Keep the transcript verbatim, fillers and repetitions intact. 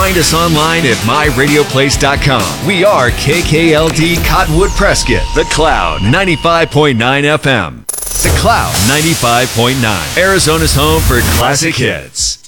Find us online at my radio place dot com. We are K K L D Cottonwood Prescott, The Cloud, ninety-five point nine F M. The Cloud, ninety-five point nine. Arizona's home for classic hits.